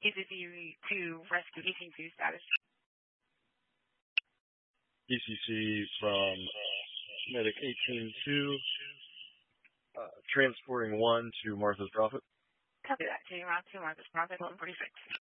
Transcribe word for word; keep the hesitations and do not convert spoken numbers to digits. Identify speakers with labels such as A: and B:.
A: E C C to rescue E C C status.
B: E C C from Medic eighteen two, uh, transporting one to Martha's Prophet.
A: Copy that. Taking round two, Martha's Prophet, one forty-six.